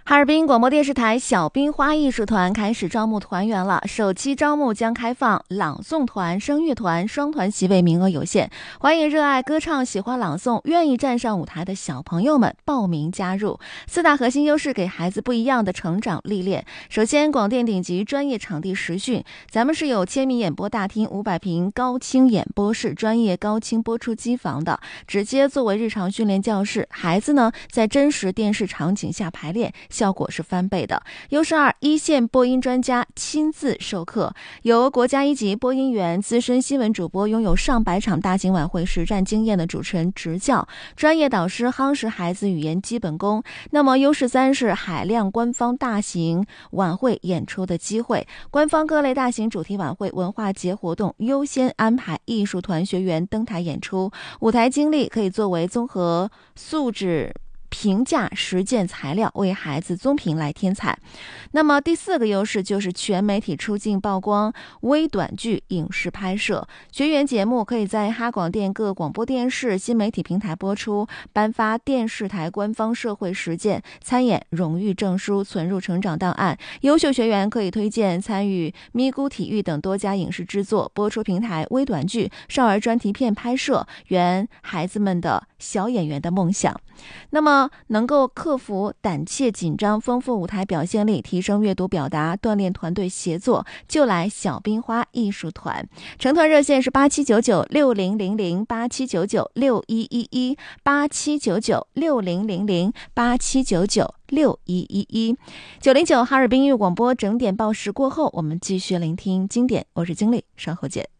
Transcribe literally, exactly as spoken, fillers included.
哈尔滨广播电视台小冰花艺术团开始招募团员了，首期招募将开放朗诵团、声乐团双团席位，名额有限，欢迎热爱歌唱、喜欢朗诵、愿意站上舞台的小朋友们报名加入。四大核心优势给孩子不一样的成长历练。首先，广电顶级专业场地实训，咱们是有千米演播大厅、五百平高清演播室、专业高清播出机房的，直接作为日常训练教室，孩子呢在真实电视场景下排练，效果是翻倍的。优势二，一线播音专家亲自授课，由国家一级播音员、资深新闻主播、拥有上百场大型晚会实战经验的主持人执教，专业导师夯实孩子语言基本功。那么优势三是海量官方大型晚会演出的机会，官方各类大型主题晚会、文化节活动优先安排艺术团学员登台演出，舞台经历可以作为综合素质评价实践材料，为孩子综评来添彩。那么第四个优势就是全媒体出镜曝光、微短剧影视拍摄，学员节目可以在哈广电各广播电视新媒体平台播出，颁发电视台官方社会实践参演荣誉证书，存入成长档案。优秀学员可以推荐参与咪咕体育等多家影视制作、播出平台微短剧、少儿专题片拍摄，圆孩子们的小演员的梦想。那么能够克服胆怯紧张，丰富舞台表现力，提升阅读表达，锻炼团队协作，就来小冰花艺术团。成团热线是八七九九六零零零八七九九六一一一八七九九六零零零八七九九六一一一九零九哈尔滨音乐广播整点报时过后，我们继续聆听经典，我是经理，稍后见。